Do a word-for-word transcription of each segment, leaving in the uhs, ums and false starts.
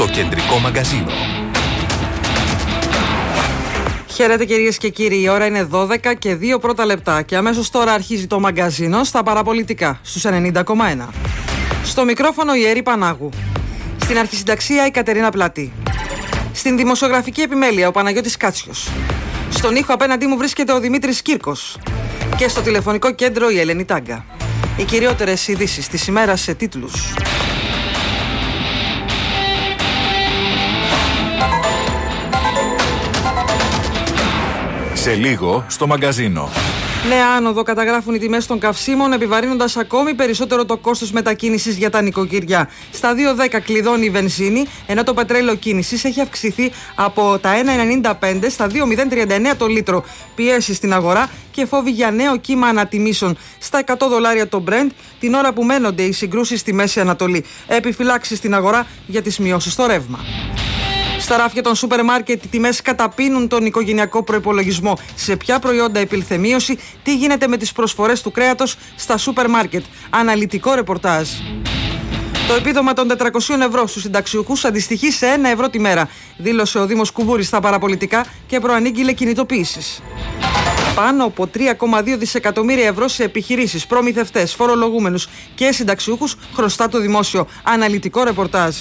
Το κεντρικό μαγκαζίνο. Χαίρετε κυρίες και κύριοι, η ώρα είναι δώδεκα και δύο πρώτα λεπτά και αμέσως τώρα αρχίζει το μαγκαζίνο στα παραπολιτικά στους ενενήντα κόμμα ένα. Στο μικρόφωνο η Έρη Πανάγου. Στην αρχισυνταξία η Κατερίνα Πλατή. Στην δημοσιογραφική επιμέλεια ο Παναγιώτης Κάτσιος. Στον ήχο απέναντί μου βρίσκεται ο Δημήτρης Κύρκος. Και στο τηλεφωνικό κέντρο η Ελένη Τάγκα. Οι κυριότερες ειδήσεις της ημέρας σε τίτλους. Σε λίγο στο μαγκαζίνο. Νέα άνοδο καταγράφουν οι τιμές των καυσίμων, επιβαρύνοντας ακόμη περισσότερο το κόστος μετακίνησης για τα νοικοκυριά. Στα δύο δέκα κλειδώνει η βενζίνη, ενώ το πετρέλαιο κίνησης έχει αυξηθεί από τα ένα ενενήντα πέντε στα δύο τριάντα εννέα το λίτρο. Πιέσει στην αγορά και φόβοι για νέο κύμα ανατιμήσεων στα εκατό δολάρια το Brent, την ώρα που μένονται οι συγκρούσεις στη Μέση Ανατολή. Επιφυλάξεις στην αγορά για τις μειώσεις στο ρεύμα. Στα ράφια των σούπερ μάρκετ οι τιμές καταπίνουν τον οικογενειακό προϋπολογισμό. Σε ποια προϊόντα επήλθε μείωση, τι γίνεται με τις προσφορές του κρέατος στα σούπερ μάρκετ. Αναλυτικό ρεπορτάζ. Το επίδομα των τετρακόσια ευρώ στους συνταξιούχους αντιστοιχεί σε ένα ευρώ τη μέρα, δήλωσε ο Δήμος Κουμπούρης στα παραπολιτικά και προανήγγειλε κινητοποίησεις. Πάνω από τρία κόμμα δύο δισεκατομμύρια ευρώ σε επιχειρήσεις, προμηθευτές, φορολογούμενους και συνταξιούχους χρωστά το δημόσιο. Αναλυτικό ρεπορτάζ.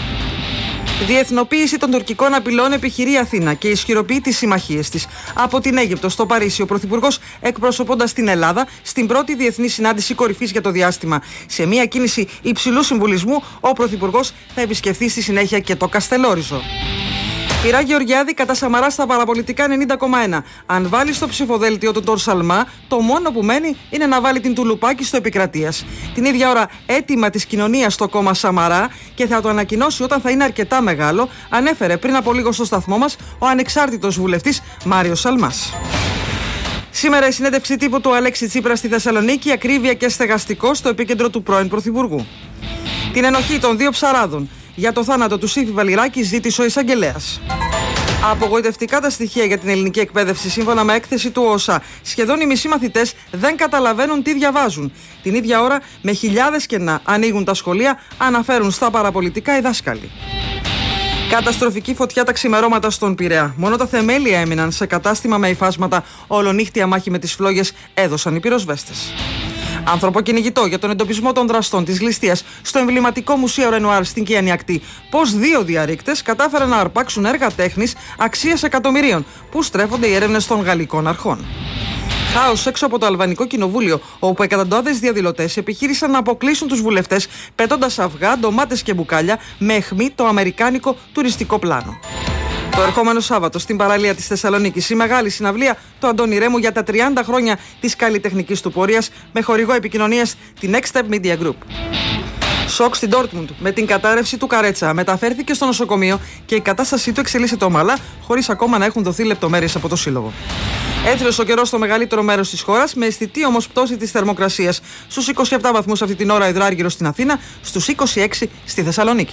Διεθνοποίηση των τουρκικών απειλών επιχειρεί η Αθήνα και ισχυροποιεί τις συμμαχίες της. Από την Αίγυπτο στο Παρίσι, ο Πρωθυπουργός εκπροσωπώντας την Ελλάδα στην πρώτη διεθνή συνάντηση κορυφής για το διάστημα. Σε μια κίνηση υψηλού συμβουλισμού, ο Πρωθυπουργός θα επισκεφθεί στη συνέχεια και το Καστελόριζο. Πειρά Γεωργιάδη κατά Σαμαρά στα παραπολιτικά ενενήντα κόμμα ένα. Αν βάλει στο ψηφοδέλτιο του τον Σαλμά, το μόνο που μένει είναι να βάλει την Τουλουπάκη στο Επικρατείας. Την ίδια ώρα αίτημα της κοινωνίας στο κόμμα Σαμαρά και θα το ανακοινώσει όταν θα είναι αρκετά μεγάλο, ανέφερε πριν από λίγο στο σταθμό μας ο ανεξάρτητος βουλευτής Μάριος Σαλμάς. Σήμερα η συνέντευξη τύπου του Αλέξη Τσίπρα στη Θεσσαλονίκη, ακρίβεια και στεγαστικό στο επίκεντρο του πρώην Πρωθυπουργού. Την ενοχή των δύο ψαράδων για το θάνατο του Σύφη Βαλιράκη ζήτησε ο εισαγγελέας. Απογοητευτικά τα στοιχεία για την ελληνική εκπαίδευση σύμφωνα με έκθεση του ΟΣΑ. Σχεδόν οι μισοί μαθητές δεν καταλαβαίνουν τι διαβάζουν. Την ίδια ώρα, με χιλιάδες κενά ανοίγουν τα σχολεία, αναφέρουν στα παραπολιτικά οι δάσκαλοι. Καταστροφική φωτιά τα ξημερώματα στον Πειραιά. Μόνο τα θεμέλια έμειναν σε κατάστημα με υφάσματα. Ολονύχτια μάχη με τις φλόγες έδωσαν οι πυροσβέστες. Άνθρωπο κυνηγητό για τον εντοπισμό των δραστών της ληστείας στο εμβληματικό Μουσείο Ρενουάρ στην Κιανή Ακτή. Πώς δύο διαρρήκτες κατάφεραν να αρπάξουν έργα τέχνης αξίας εκατομμυρίων, που στρέφονται οι έρευνες των γαλλικών αρχών. Χάος έξω από το Αλβανικό Κοινοβούλιο, όπου εκατοντάδες διαδηλωτές επιχείρησαν να αποκλείσουν τους βουλευτές, πετώντας αυγά, ντομάτες και μπουκάλια με αιχμή το αμερικάνικο τουριστικό πλάνο. Το ερχόμενο Σάββατο στην παραλία της Θεσσαλονίκης η μεγάλη συναυλία του Αντώνη Ρέμου για τα τριάντα χρόνια της καλλιτεχνικής του πορείας, με χορηγό επικοινωνίας την Next Step Media Group. Σοκ στην Ντόρτμουντ με την κατάρρευση του Καρέτσα. Μεταφέρθηκε στο νοσοκομείο και η κατάστασή του εξελίσσεται ομαλά, χωρίς ακόμα να έχουν δοθεί λεπτομέρειες από το σύλλογο. Έθριος ο καιρός στο μεγαλύτερο μέρος της χώρας, με αισθητή όμως πτώση της θερμοκρασίας. Στους είκοσι επτά βαθμούς αυτή την ώρα υδράργυρο στην Αθήνα, στους είκοσι έξι στη Θεσσαλονίκη.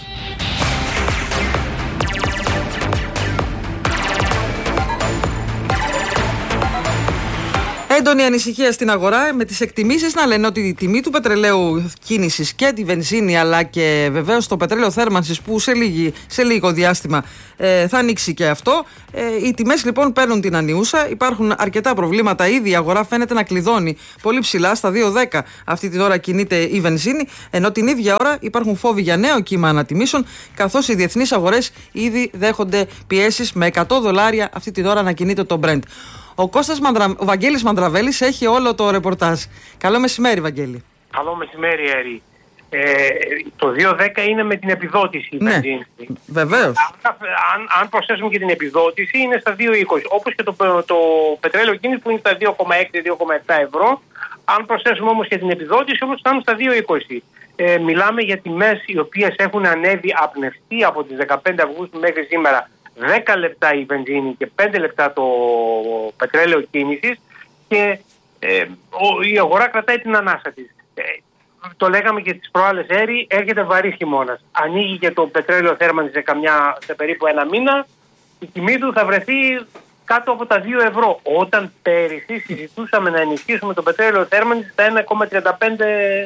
Έντονη ανησυχία στην αγορά, με τις εκτιμήσεις να λένε ότι η τιμή του πετρελαίου κίνησης και τη βενζίνη, αλλά και βεβαίως το πετρέλαιο θέρμανσης που σε, λίγη, σε λίγο διάστημα ε, θα ανοίξει και αυτό. Ε, οι τιμές λοιπόν παίρνουν την ανιούσα. Υπάρχουν αρκετά προβλήματα ήδη. Η αγορά φαίνεται να κλειδώνει πολύ ψηλά. Στα δύο δέκα αυτή την ώρα κινείται η βενζίνη, ενώ την ίδια ώρα υπάρχουν φόβοι για νέο κύμα ανατιμήσεων, καθώς οι διεθνείς αγορές ήδη δέχονται πιέσεις με εκατό δολάρια αυτή την ώρα να κινείται το Brent. Ο Κώστας Μανδρα... ο Βαγγέλης Μανδραβέλης έχει όλο το ρεπορτάζ. Καλό μεσημέρι, Βαγγέλη. Καλό μεσημέρι, Έρη. Ε, το δύο δέκα είναι με την επιδότηση. Ναι, βεβαίως. Αν, αν προσθέσουμε και την επιδότηση είναι στα δύο είκοσι. Όπως και το, το πετρέλαιο κίνηση που είναι στα δύο κόμμα έξι με δύο κόμμα επτά ευρώ. Αν προσθέσουμε όμως και την επιδότηση, όμως φτάνουν στα δύο είκοσι. Ε, μιλάμε για τιμές οι οποίες έχουν ανέβει απνευστή από τις δεκαπέντε Αυγούστου μέχρι σήμερα. δέκα λεπτά η βενζίνη και πέντε λεπτά το πετρέλαιο κίνησης και ε, ο, η αγορά κρατάει την ανάσα της. Ε, το λέγαμε και τις προάλλες, Έρη, έρχεται βαρύς χειμώνας. Ανοίγει και το πετρέλαιο θέρμανση σε, καμιά, σε περίπου ένα μήνα, η τιμή του θα βρεθεί κάτω από τα δύο ευρώ. Όταν πέρυσι συζητούσαμε να ενισχύσουμε το πετρέλαιο θέρμανση στα ένα κόμμα τριάντα πέντε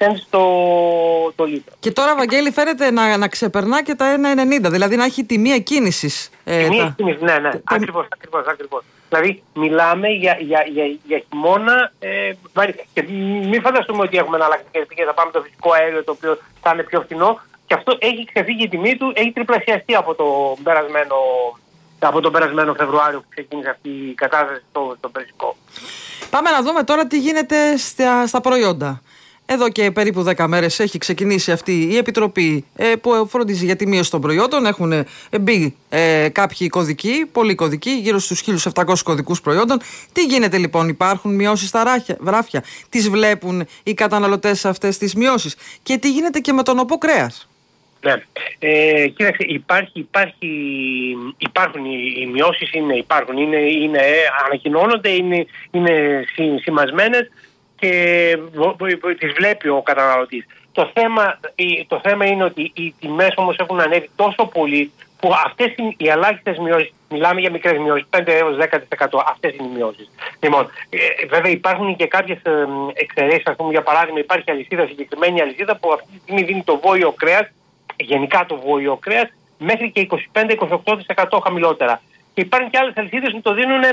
cents το, το λίτρο. Και τώρα, Βαγγέλη, φαίνεται να, να ξεπερνά και τα ένα ενενήντα, δηλαδή να έχει τιμή εκκίνησης. Ε, τιμή τα... εκκίνησης, ναι, ναι, το... ακριβώς, ακριβώς, ακριβώς. Δηλαδή μιλάμε για, για, για, για χειμώνα ε, και μην φανταστούμε ότι έχουμε εναλλακτικές πηγές, θα πάμε το φυσικό αέριο το οποίο θα είναι πιο φθηνό και αυτό έχει ξεφύγει η τιμή του, έχει τριπλασιαστεί από το περασμένο, από τον περασμένο Φεβρουάριο που ξεκίνησε αυτή η κατάσταση στο, στο περσικό. Πάμε να δούμε τώρα τι γίνεται στα, στα προϊόντα. Εδώ και περίπου δέκα μέρες έχει ξεκινήσει αυτή η επιτροπή ε, που φροντίζει για τη μείωση των προϊόντων. Έχουν ε, μπει ε, κάποιοι κωδικοί, πολλοί κωδικοί, γύρω στους χίλιους επτακόσιους κωδικούς προϊόντων. Τι γίνεται λοιπόν, υπάρχουν μειώσεις στα ράχια, βράφια, τις βλέπουν οι καταναλωτές αυτές τις μειώσεις και τι γίνεται και με τον οπό κρέας. Ναι, ε, κοίταξε, υπάρχει, υπάρχει, υπάρχουν οι, οι μειώσεις, είναι, υπάρχουν, είναι, είναι, ανακοινώνονται, είναι, είναι σημασμένες και τις βλέπει ο καταναλωτής. Το θέμα, το θέμα είναι ότι οι τιμές όμως έχουν ανέβει τόσο πολύ που αυτές οι, οι ελάχιστες μειώσεις, μιλάμε για μικρές μειώσεις, πέντε έως δέκα τοις εκατό, αυτές είναι οι μειώσεις. Λοιπόν, ε, βέβαια υπάρχουν και κάποιες ε, εξαιρέσεις, ας πούμε, για παράδειγμα υπάρχει αλυσίδα, συγκεκριμένη αλυσίδα που αυτή τη στιγμή δίνει το βόηο κρέας, γενικά το βόηο κρέας, μέχρι και είκοσι πέντε με είκοσι οκτώ τοις εκατό χαμηλότερα. Και υπάρχουν και άλλες αλυσίδες που το δίνουν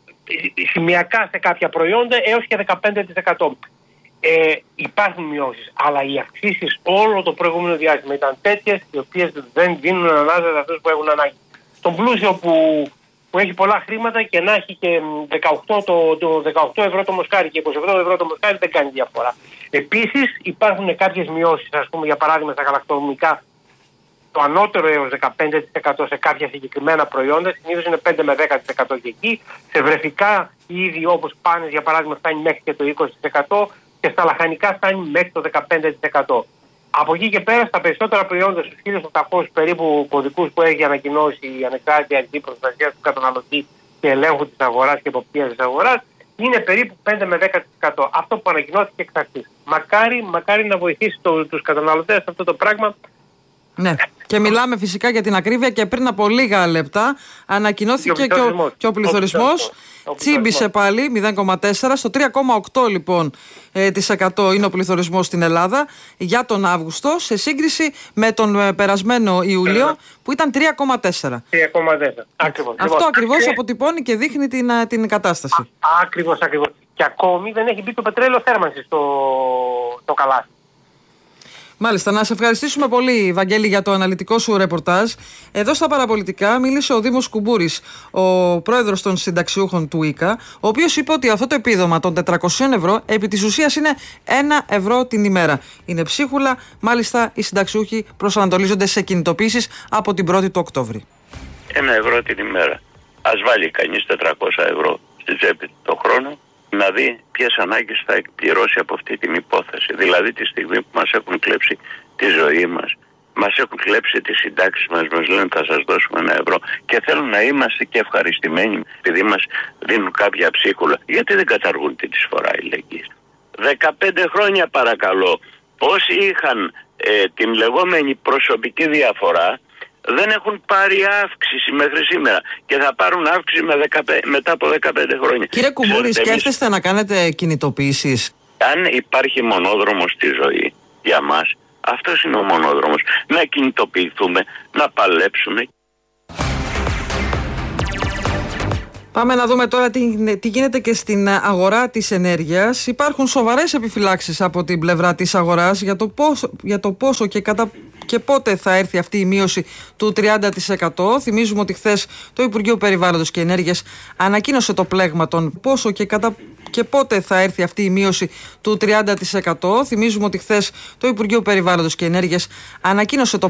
σημειακά σε κάποια προϊόντα έως και δεκαπέντε τοις εκατό. Ε, υπάρχουν μειώσεις, αλλά οι αυξήσεις όλο το προηγούμενο διάστημα ήταν τέτοιες οι οποίες δεν δίνουν ανάσα σε αυτούς που έχουν ανάγκη. Τον πλούσιο που, που έχει πολλά χρήματα και να έχει και δεκαοκτώ, το, το δεκαοκτώ ευρώ το μοσχάρι και είκοσι επτά ευρώ το μοσχάρι δεν κάνει διαφορά. Επίσης υπάρχουν κάποιες μειώσεις, ας πούμε για παράδειγμα στα γαλακτοκομικά, το ανώτερο έως δεκαπέντε τοις εκατό σε κάποια συγκεκριμένα προϊόντα, συνήθως είναι πέντε με δέκα τοις εκατό και εκεί. Σε βρεφικά είδη όπως πάνες για παράδειγμα φτάνει μέχρι και το είκοσι τοις εκατό και στα λαχανικά φτάνει μέχρι το δεκαπέντε τοις εκατό. Από εκεί και πέρα στα περισσότερα προϊόντα, στους χίλιους οκτακόσιους περίπου κωδικούς που έχει ανακοινώσει η Ανεξάρτητη Αρχή Προστασίας του Καταναλωτή και Ελέγχου της Αγοράς και Εποπτείας της Αγοράς, είναι περίπου πέντε με δέκα τοις εκατό. Αυτό που ανακοινώθηκε εξ αρχής. Μακάρι, μακάρι να βοηθήσει το, τους καταναλωτές αυτό το πράγμα. Ναι. Και μιλάμε φυσικά για την ακρίβεια και πριν από λίγα λεπτά ανακοινώθηκε και ο, και ο πληθωρισμός. Τσίμπησε πάλι μηδέν κόμμα τέσσερα στο τρία κόμμα οκτώ λοιπόν ε, της εκατό είναι ο πληθωρισμός στην Ελλάδα για τον Αύγουστο σε σύγκριση με τον ε, περασμένο Ιούλιο που ήταν τρία κόμμα τέσσερα. τρία κόμμα τέσσερα. Ακριβώς. Αυτό λοιπόν, ακριβώς και... αποτυπώνει και δείχνει την, την κατάσταση. Α, ακριβώς, ακριβώς. Και ακόμη δεν έχει μπει το πετρέλαιο θέρμανσης στο, στο καλάθι. Μάλιστα, να σε ευχαριστήσουμε πολύ, Βαγγέλη, για το αναλυτικό σου ρεπορτάζ. Εδώ στα παραπολιτικά μίλησε ο Δήμος Κουμπούρης, ο πρόεδρος των συνταξιούχων του ΙΚΑ, ο οποίος είπε ότι αυτό το επίδομα των τετρακόσια ευρώ επί της ουσίας είναι ένα ευρώ την ημέρα. Είναι ψίχουλα, μάλιστα οι συνταξιούχοι προσανατολίζονται σε κινητοποίησεις από την πρώτη του Οκτώβρη. Ένα ευρώ την ημέρα. Ας βάλει κανείς τετρακόσια ευρώ στη τσέπη το χρόνο, να δει ποιες ανάγκες θα εκπληρώσει από αυτή την υπόθεση. Δηλαδή τη στιγμή που μας έχουν κλέψει τη ζωή μας, μας έχουν κλέψει τις συντάξεις μας, μας λένε θα σας δώσουμε ένα ευρώ και θέλουν να είμαστε και ευχαριστημένοι επειδή μας δίνουν κάποια ψίχουλα. Γιατί δεν καταργούν την εισφορά ηλικίας? δεκαπέντε χρόνια παρακαλώ, όσοι είχαν ε, την λεγόμενη προσωπική διαφορά δεν έχουν πάρει αύξηση μέχρι σήμερα και θα πάρουν αύξηση με δεκαπέντε, μετά από δεκαπέντε χρόνια. Κύριε Κουμπούρη, σκέφτεστε να κάνετε κινητοποιήσεις? Αν υπάρχει μονόδρομος στη ζωή για μας, αυτός είναι ο μονόδρομος. Να κινητοποιηθούμε, να παλέψουμε. Πάμε να δούμε τώρα τι, τι γίνεται και στην αγορά της ενέργειας. Υπάρχουν σοβαρές επιφυλάξεις από την πλευρά της αγοράς για το πόσο, για το πόσο και, κατά, και πότε θα έρθει αυτή η μείωση του τριάντα τοις εκατό. Θυμίζουμε ότι χθες το Υπουργείο Περιβάλλοντος και Ενέργειας ανακοίνωσε το πλέγμα των πόσο και, κατά, και πότε θα έρθει αυτή η μείωση του τριάντα τοις εκατό. Θυμίζουμε ότι χθες το Υπουργείο Περιβάλλοντος και Ενέργειας ανακοίνωσε το